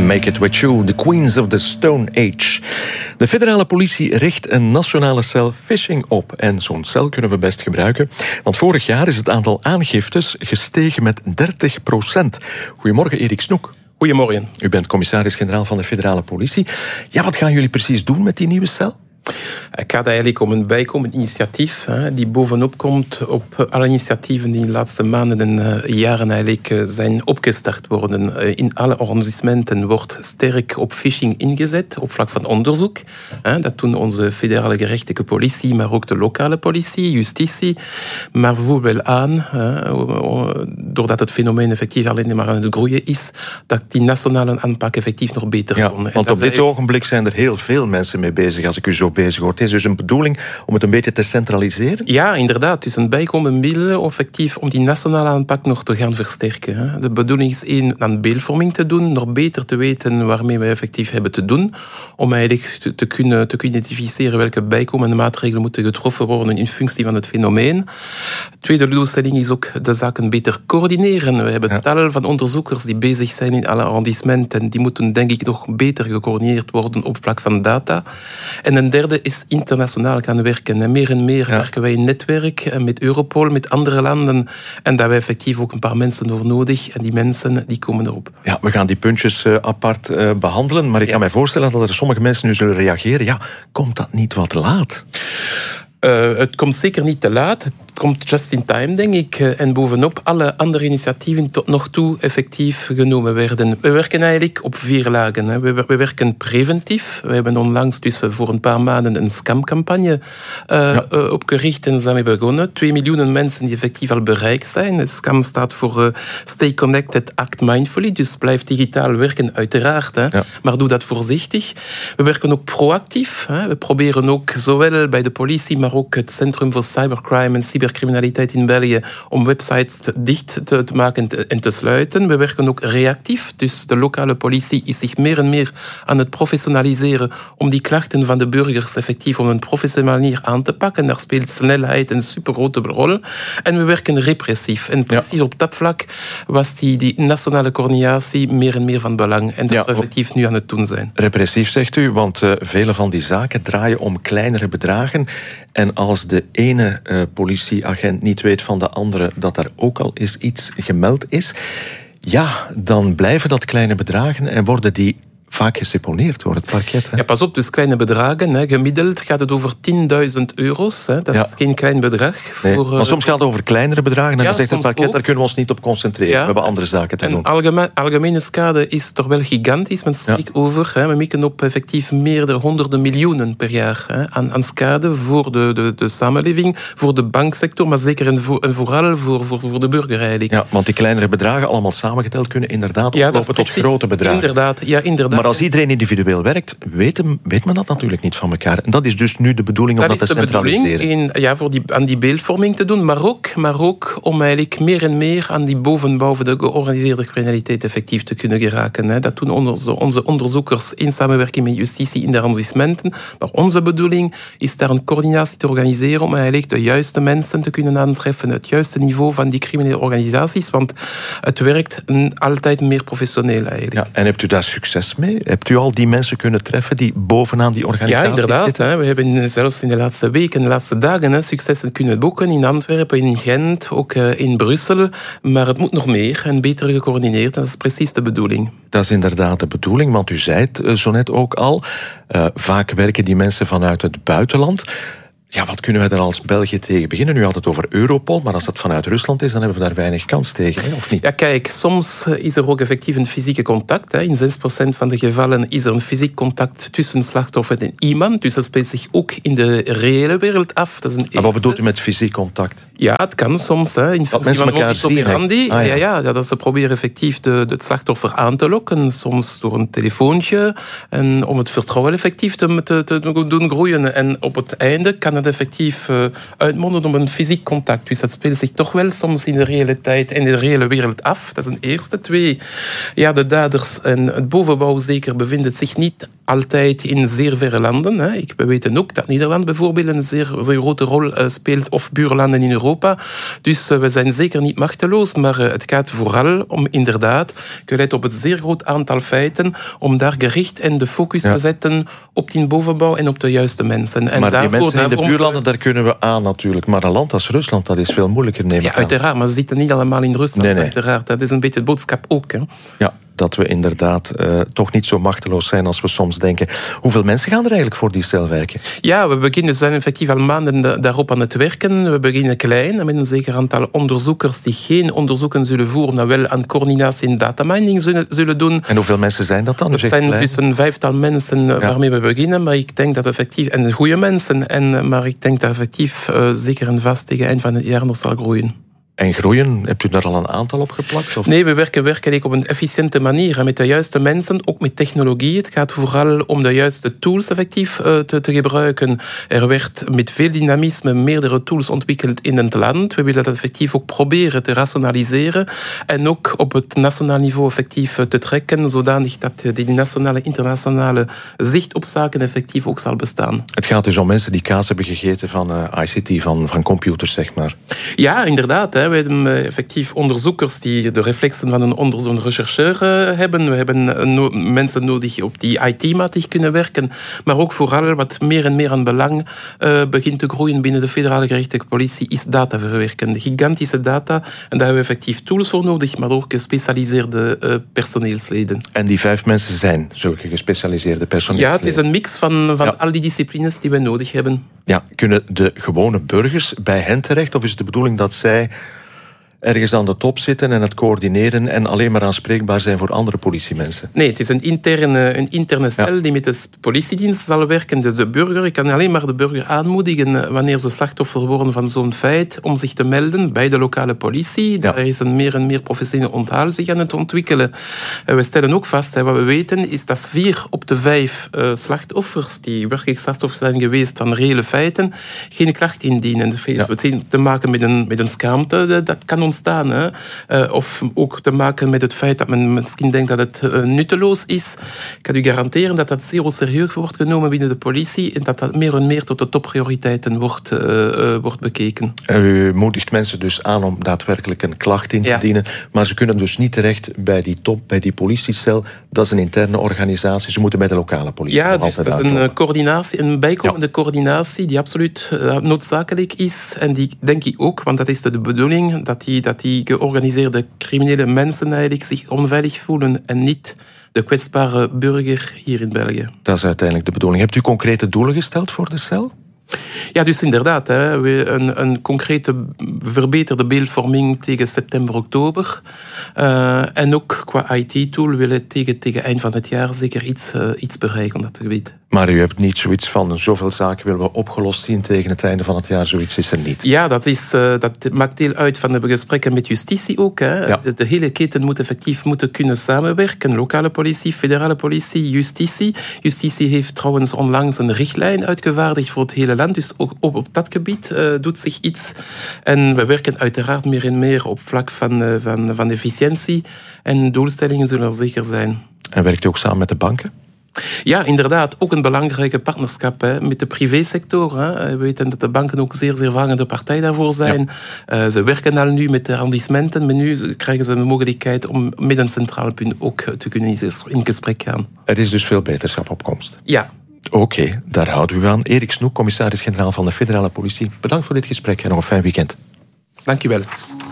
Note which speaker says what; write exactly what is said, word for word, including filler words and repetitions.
Speaker 1: Make It With You, the Queens of the Stone Age. De federale politie richt een nationale cel phishing op. En zo'n cel kunnen we best gebruiken. Want vorig jaar is het aantal aangiftes gestegen met dertig procent. Goedemorgen, Erik Snoek.
Speaker 2: Goedemorgen.
Speaker 1: U bent commissaris-generaal van de federale politie. Ja, wat gaan jullie precies doen met die nieuwe cel?
Speaker 2: Het gaat eigenlijk om een bijkomend initiatief hè, die bovenop komt op alle initiatieven die in de laatste maanden en uh, jaren eigenlijk uh, zijn opgestart worden. Uh, in alle arrondissementen wordt sterk op phishing ingezet, op vlak van onderzoek. Hè, dat doen onze federale gerechtelijke politie, maar ook de lokale politie, justitie. Maar we voelen wel aan, uh, doordat het fenomeen effectief alleen maar aan het groeien is, dat die nationale aanpak effectief nog beter
Speaker 1: ja,
Speaker 2: kan.
Speaker 1: Want op dit eigenlijk... ogenblik zijn er heel veel mensen mee bezig, als ik u zo bezig hoor. Het is dus een bedoeling om het een beetje te centraliseren?
Speaker 2: Ja, inderdaad. Het is een bijkomend middel effectief om die nationale aanpak nog te gaan versterken. De bedoeling is één, aan beeldvorming te doen, nog beter te weten waarmee we effectief hebben te doen, om eigenlijk te, te, kunnen, te kunnen identificeren welke bijkomende maatregelen moeten getroffen worden in functie van het fenomeen. De tweede doelstelling is ook de zaken beter coördineren. We hebben ja. tal van onderzoekers die bezig zijn in alle arrondissementen. Die moeten denk ik nog beter gecoördineerd worden op vlak van data. En een derde is internationaal gaan werken. En meer en meer ja. werken wij in netwerk met Europol, met andere landen. En daar hebben we effectief ook een paar mensen voor nodig. En die mensen die komen erop.
Speaker 1: Ja, we gaan die puntjes uh, apart uh, behandelen. Maar ik ja. kan mij voorstellen dat er sommige mensen nu zullen reageren. Ja, komt dat niet wat laat?
Speaker 2: Uh, het komt zeker niet te laat. Het komt just in time, denk ik. En bovenop alle andere initiatieven tot nog toe effectief genomen werden. We werken eigenlijk op vier lagen. Hè. We, we werken preventief. We hebben onlangs dus voor een paar maanden een scamcampagne uh, ja. uh, opgericht en zijn we begonnen. Twee miljoen mensen die effectief al bereikt zijn. De scam staat voor uh, Stay Connected, Act Mindfully. Dus blijf digitaal werken, uiteraard. Hè. Ja. Maar doe dat voorzichtig. We werken ook proactief. Hè. We proberen ook zowel bij de politie, maar ook het Centrum voor Cybercrime en Cybercriminaliteit in België om websites dicht te maken en te sluiten. We werken ook reactief, dus de lokale politie is zich meer en meer aan het professionaliseren om die klachten van de burgers effectief op een professionele manier aan te pakken. Daar speelt snelheid een supergrote rol. En we werken repressief. En precies ja. op dat vlak was die, die nationale coördinatie meer en meer van belang. En dat ja. we effectief nu aan het doen zijn.
Speaker 1: Repressief, zegt u, want uh, vele van die zaken draaien om kleinere bedragen. En als de ene uh, politieagent niet weet van de andere dat er ook al eens iets gemeld is, ja, dan blijven dat kleine bedragen en worden die vaak geseponeerd door het parket. Hè?
Speaker 2: Ja, pas op, dus kleine bedragen. Hè. Gemiddeld gaat het over tienduizend euro's. Hè. Dat ja. is geen klein bedrag.
Speaker 1: Nee,
Speaker 2: voor,
Speaker 1: maar soms gaat het over kleinere bedragen. En
Speaker 2: ja,
Speaker 1: dan zegt het parket,
Speaker 2: ook.
Speaker 1: Daar kunnen we ons niet op concentreren. Ja. We hebben andere zaken te
Speaker 2: en
Speaker 1: doen.
Speaker 2: Algemeen, algemene schade is toch wel gigantisch. Men spreekt ja. over. Hè. We mikken op effectief meerdere honderden miljoenen per jaar hè, aan, aan schade voor de, de, de samenleving, voor de banksector, maar zeker en, voor, en vooral voor, voor, voor de burger eigenlijk.
Speaker 1: Ja, want die kleinere bedragen, allemaal samengeteld, kunnen inderdaad oplopen ja, tot grote bedragen.
Speaker 2: Inderdaad, ja, inderdaad.
Speaker 1: Maar als iedereen individueel werkt, weet, weet men dat natuurlijk niet van elkaar. En dat is dus nu de bedoeling om dat, dat te centraliseren.
Speaker 2: Dat is de bedoeling in, ja, voor die, aan die beeldvorming te doen, maar ook, maar ook om eigenlijk meer en meer aan die bovenbouw van de georganiseerde criminaliteit effectief te kunnen geraken. Hè. Dat doen onze, onze onderzoekers in samenwerking met justitie in de arrondissementen. Maar onze bedoeling is daar een coördinatie te organiseren om eigenlijk de juiste mensen te kunnen aantreffen, het juiste niveau van die criminele organisaties, want het werkt altijd meer professioneel eigenlijk.
Speaker 1: Ja, en hebt u daar succes mee? Hebt u al die mensen kunnen treffen die bovenaan die organisatie
Speaker 2: ja, inderdaad,
Speaker 1: zitten?
Speaker 2: Hè. We hebben zelfs in de laatste weken, de laatste dagen, hè, successen kunnen boeken in Antwerpen, in Gent, ook uh, in Brussel. Maar het moet nog meer en beter gecoördineerd. Dat is precies de bedoeling.
Speaker 1: Dat is inderdaad de bedoeling, want u zei het uh, zo net ook al. Uh, vaak werken die mensen vanuit het buitenland. Ja, wat kunnen wij daar als België tegen beginnen? Nu altijd over Europol, maar als het vanuit Rusland is, dan hebben we daar weinig kans tegen, hè? Of niet?
Speaker 2: Ja, kijk, soms is er ook effectief een fysieke contact. Hè. In zes procent van de gevallen is er een fysiek contact tussen slachtoffer en iemand. Dus dat speelt zich ook in de reële wereld af. Dat is een
Speaker 1: maar wat bedoelt u met fysiek contact?
Speaker 2: Ja, het kan soms. Hè, in
Speaker 1: dat mensen elkaar zien.
Speaker 2: Ah, ja.
Speaker 1: Ja,
Speaker 2: ja, ja, dat ze proberen effectief de, het slachtoffer aan te lokken. Soms door een telefoontje. En om het vertrouwen effectief te, te, te doen groeien. En op het einde kan het het effectief uh, uitmonden op een fysiek contact. Dus dat speelt zich toch wel soms in de realiteit en in de reële wereld af. Dat is een eerste. Twee, ja, de daders en het bovenbouw zeker bevinden zich niet altijd in zeer verre landen. Hè. Ik, we weten ook dat Nederland bijvoorbeeld een zeer, zeer grote rol uh, speelt, of buurlanden in Europa. Dus uh, we zijn zeker niet machteloos, maar uh, het gaat vooral om inderdaad, gelet op het zeer groot aantal feiten, om daar gericht en de focus ja. te zetten op die bovenbouw en op de juiste mensen. En
Speaker 1: maar
Speaker 2: daarvoor,
Speaker 1: die mensen in de
Speaker 2: daarvoor,
Speaker 1: buurlanden, daar kunnen we aan natuurlijk. Maar een land als Rusland, dat is veel moeilijker, neem ik
Speaker 2: ja,
Speaker 1: aan.
Speaker 2: Uiteraard, maar ze zitten niet allemaal in Rusland.
Speaker 1: Nee, nee.
Speaker 2: Uiteraard, dat is een beetje de boodschap ook. Hè.
Speaker 1: Ja, dat we inderdaad uh, toch niet zo machteloos zijn als we soms denken. Hoeveel mensen gaan er eigenlijk voor die cel werken?
Speaker 2: Ja, we beginnen, we zijn effectief al maanden daarop aan het werken. We beginnen klein, met een zeker aantal onderzoekers die geen onderzoeken zullen voeren, maar wel aan coördinatie en datamining zullen, zullen doen.
Speaker 1: En hoeveel mensen zijn dat dan?
Speaker 2: Dat zijn dus een vijftal mensen ja. waarmee we beginnen, maar ik denk dat effectief, en goede mensen, en, maar ik denk dat effectief uh, zeker en vast tegen eind van het jaar nog zal groeien.
Speaker 1: En groeien, hebt u daar al een aantal op geplakt? Of?
Speaker 2: Nee, we werken werkelijk op een efficiënte manier. Met de juiste mensen, ook met technologie. Het gaat vooral om de juiste tools effectief te, te gebruiken. Er werd met veel dynamisme meerdere tools ontwikkeld in het land. We willen dat effectief ook proberen te rationaliseren. En ook op het nationaal niveau effectief te trekken, zodanig dat die nationale, internationale zicht op zaken effectief ook zal bestaan.
Speaker 1: Het gaat dus om mensen die kaas hebben gegeten van uh, I C T, van, van computers, zeg maar.
Speaker 2: Ja, inderdaad. Hè. We hebben effectief onderzoekers die de reflexen van een onderzoek- een rechercheur hebben. We hebben no- mensen nodig op die I T-matig kunnen werken. Maar ook vooral wat meer en meer aan belang uh, begint te groeien binnen de federale gerechtelijke politie is data verwerken. Gigantische data. En daar hebben we effectief tools voor nodig, maar ook gespecialiseerde uh, personeelsleden.
Speaker 1: En die vijf mensen zijn zulke gespecialiseerde personeelsleden?
Speaker 2: Ja, het is een mix van, van
Speaker 1: ja.
Speaker 2: al die disciplines die we nodig hebben.
Speaker 1: Ja, kunnen de gewone burgers bij hen terecht? Of is het de bedoeling dat zij ergens aan de top zitten en het coördineren en alleen maar aanspreekbaar zijn voor andere politiemensen?
Speaker 2: Nee, het is een interne, een interne cel ja. die met de politiedienst zal werken. Dus de burger, ik kan alleen maar de burger aanmoedigen wanneer ze slachtoffer worden van zo'n feit, om zich te melden bij de lokale politie. Ja. Daar is een meer en meer professioneel onthaal zich aan het ontwikkelen. We stellen ook vast, wat we weten, is dat vier op de vijf uh, slachtoffers die werkelijk slachtoffer zijn geweest van reële feiten, geen klacht indienen. Dat heeft ja. te maken met een, met een schaamte, dat kan ons Staan, hè. Uh, of ook te maken met het feit dat men misschien denkt dat het uh, nutteloos is. Ik kan u garanderen dat dat zeer serieus wordt genomen binnen de politie en dat dat meer en meer tot de topprioriteiten wordt, uh, uh, wordt bekeken.
Speaker 1: U moedigt mensen dus aan om daadwerkelijk een klacht in te ja. dienen, maar ze kunnen dus niet terecht bij die top, bij die politiecel. Dat is een interne organisatie. Ze moeten bij de lokale politie.
Speaker 2: Ja, dus dat is een uh, coördinatie, een bijkomende ja. coördinatie die absoluut uh, noodzakelijk is. En die denk ik ook, want dat is de bedoeling, dat die dat die georganiseerde criminele mensen eigenlijk zich onveilig voelen en niet de kwetsbare burger hier in België.
Speaker 1: Dat is uiteindelijk de bedoeling. Hebt u concrete doelen gesteld voor de cel?
Speaker 2: Ja, dus inderdaad. Hè, we een, een concrete verbeterde beeldvorming tegen september, oktober. Uh, en ook qua I T-tool willen we tegen, tegen eind van het jaar zeker iets, uh, iets bereiken op dat gebied.
Speaker 1: Maar u hebt niet zoiets van zoveel zaken willen we opgelost zien tegen het einde van het jaar. Zoiets is er niet.
Speaker 2: Ja, dat, is, uh, dat maakt deel uit van de gesprekken met justitie ook. Hè. Ja. De, de hele keten moet effectief moeten kunnen samenwerken. Lokale politie, federale politie, justitie. Justitie heeft trouwens onlangs een richtlijn uitgevaardigd voor het hele land. Dus ook op, op dat gebied uh, doet zich iets. En we werken uiteraard meer en meer op vlak van, uh, van, van efficiëntie. En doelstellingen zullen er zeker zijn.
Speaker 1: En werkt u ook samen met de banken?
Speaker 2: Ja, inderdaad. Ook een belangrijke partnerschap hè, met de privésector. Hè. We weten dat de banken ook zeer, zeer vangende partij daarvoor zijn. Ja. Uh, ze werken al nu met de arrondissementen, maar nu krijgen ze de mogelijkheid om met een centraal punt ook te kunnen in gesprek gaan.
Speaker 1: Er is dus veel beterschap op komst.
Speaker 2: Ja.
Speaker 1: Oké, okay, daar houden we aan. Erik Snoek, commissaris-generaal van de federale politie. Bedankt voor dit gesprek en nog een fijn weekend.
Speaker 2: Dank je wel.